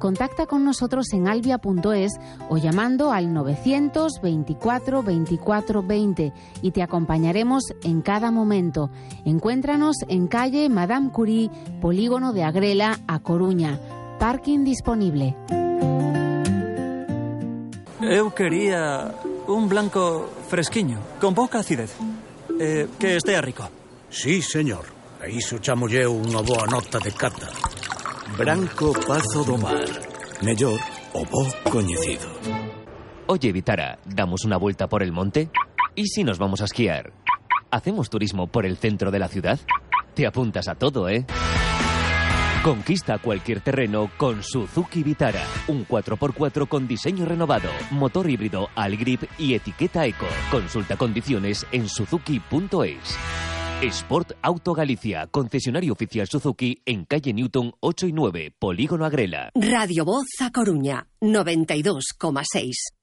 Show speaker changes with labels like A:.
A: Contacta con nosotros en albia.es o llamando al 924 24 20 y te acompañaremos en cada momento. Encuéntranos en calle Madame Curie, Polígono de Agrela, A Coruña. Parking disponible.
B: Eu quería un blanco fresquiño, con pouca acidez. Que estea rico.
C: Sí, señor. A iso chamolle unha boa nota de cata.
D: Branco Pazo do Mar. Mellor o bo coñecido.
E: Oye, Vitara, ¿damos una vuelta por el monte? ¿Y si nos vamos a esquiar? ¿Hacemos turismo por el centro de la ciudad? Te apuntas a todo, ¿eh? Conquista cualquier terreno con Suzuki Vitara. Un 4x4 con diseño renovado, motor híbrido Algrip y etiqueta Eco. Consulta condiciones en suzuki.es. Sport Auto Galicia, concesionario oficial Suzuki en calle Newton 8 y 9, Polígono Agrela.
F: Radio Voz A Coruña, 92,6.